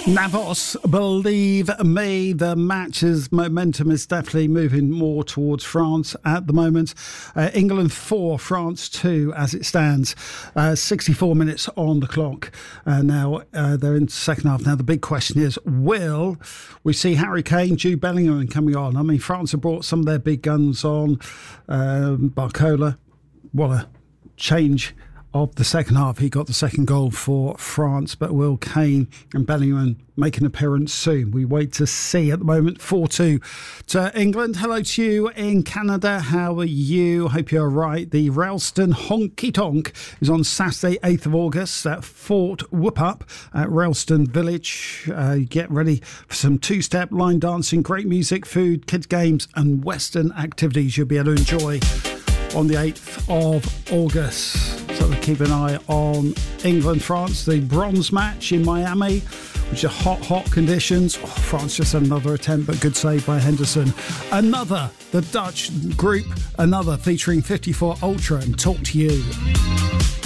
Navos, believe me, the match's momentum is definitely moving more towards France at the moment. England 4, France 2 as it stands. 64 minutes on the clock. Now they're in the second half. Now the big question is, will we see Harry Kane, Jude Bellingham coming on? I mean, France have brought some of their big guns on. Barcola, what a change of the second half. He got the second goal for France, but will Kane and Bellingham make an appearance soon? We wait to see. At the moment, 4-2 to England. Hello to you in Canada. How are you? Hope you're right. The Ralston Honky Tonk is on Saturday, 8th of August at Fort Whoop-Up at Ralston Village. Get ready for some two-step, line dancing, great music, food, kids' games and Western activities you'll be able to enjoy on the 8th of August. So keep an eye on England-France, the bronze match in Miami, which are hot conditions. France just had another attempt, but good save by Henderson. Another, the Dutch group, another featuring 54 Ultra and Talk to You.